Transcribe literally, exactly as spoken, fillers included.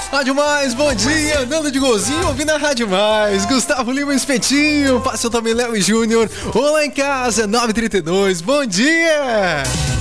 Rádio Mais, bom dia, andando de golzinho, ouvindo a Rádio Mais. Gustavo Lima Espetinho, passou também Léo e Júnior. Olá em casa, nove e trinta e dois, bom dia!